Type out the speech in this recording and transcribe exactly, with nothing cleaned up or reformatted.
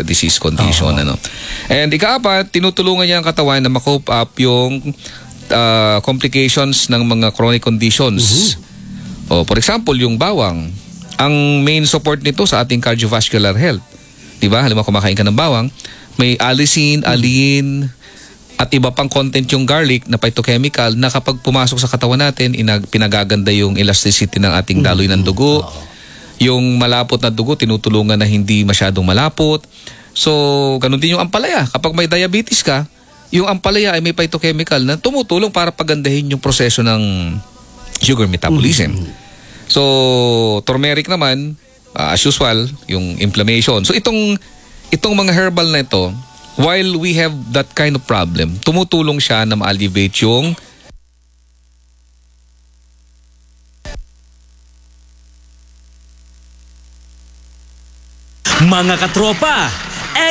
disease condition. Oo. Ano. And ikaapat, tinutulungan niya ang katawan na ma-cope up yung uh, complications ng mga chronic conditions. O, for example, yung bawang. Ang main support nito sa ating cardiovascular health. Diba? Halimbawa, kumakain ka ng bawang, may allicin, alin, at iba pang content yung garlic na phytochemical na kapag pumasok sa katawan natin, inag, pinagaganda yung elasticity ng ating daloy ng dugo. Yung malapot na dugo, tinutulungan na hindi masyadong malapot. So, ganun din yung ampalaya. Kapag may diabetes ka, yung ampalaya ay may phytochemical na tumutulong para pagandahin yung proseso ng sugar metabolism. So, turmeric naman, uh, as usual, yung inflammation. So, itong, itong mga herbal na ito, while we have that kind of problem, tumutulong siya na ma-alleviate yung mga katropa.